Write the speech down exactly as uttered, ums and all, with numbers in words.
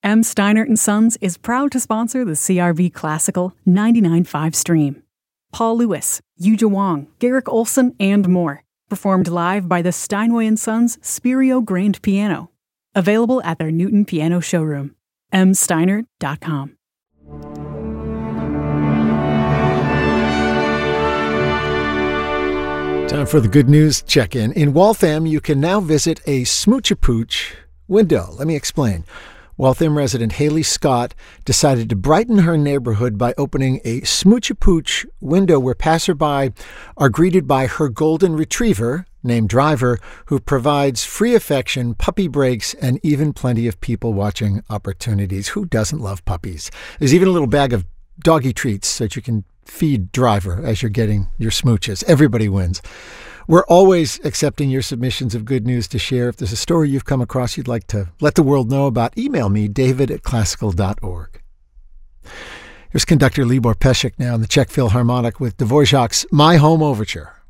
M. Steinert and Sons is proud to sponsor the C R V Classical ninety-nine point five stream. Paul Lewis, Yuja Wong, Garrick Olson, and more. Performed live by the Steinway and Sons Spirio Grand Piano. Available at their Newton Piano showroom. m steinert dot com. Time for the good news check-in. In Waltham, you can now visit a Smooch-a-Pooch window. Let me explain. Waltham resident Haley Scott decided to brighten her neighborhood by opening a Smooch-a-Pooch window where passerby are greeted by her golden retriever, named Driver, who provides free affection, puppy breaks, and even plenty of people-watching opportunities. Who doesn't love puppies? There's even a little bag of doggy treats so that you can feed Driver as you're getting your smooches. Everybody wins. We're always accepting your submissions of good news to share. If there's a story you've come across you'd like to let the world know about, email me, david at classical dot org. Here's conductor Libor Pesek now in the Czech Philharmonic with Dvorak's My Home Overture.